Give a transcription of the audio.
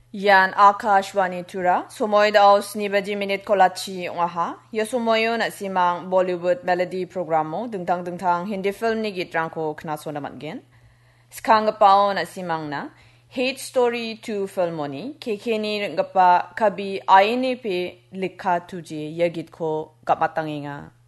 Yan Akashwani Tura, sumoy daw snibaji minute kolachi ngaha, yasumoyo na simang Bollywood melody programo, dengtang hindi film ni gitrangko knaso naman gen. Skangapao na simang na, Hate Story 2 filmoni, kekeni ngapa kabi aini pe likha tuje yagit ko kapatanginga.